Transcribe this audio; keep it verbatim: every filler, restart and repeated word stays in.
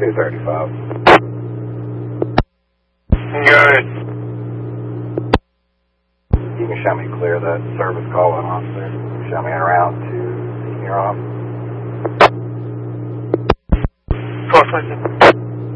two thirty-five. Got it. You can show me clear that service call went on there. Show me en route to senior off. Four, five,